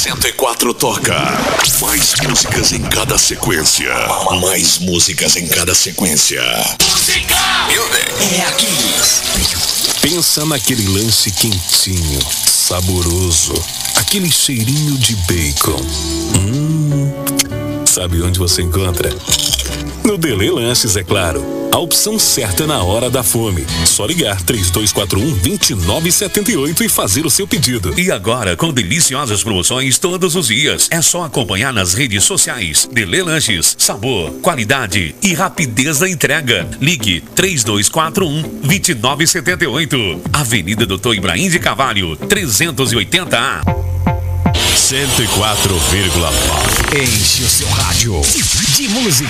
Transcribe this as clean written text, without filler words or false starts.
104 toca. Mais músicas em cada sequência. Mais músicas em cada sequência. Música! É aqui. Pensa naquele lanche quentinho, saboroso, aquele cheirinho de bacon. Sabe onde você encontra? No Delê Lanches, é claro. A opção certa na hora da fome. Só ligar 3241-2978 e fazer o seu pedido. E agora, com deliciosas promoções todos os dias. É só acompanhar nas redes sociais. Delê Lanches, sabor, qualidade e rapidez da entrega. Ligue 3241-2978. Avenida Doutor Ibrahim de Carvalho, 380A. 104,9. Enche o seu rádio de música.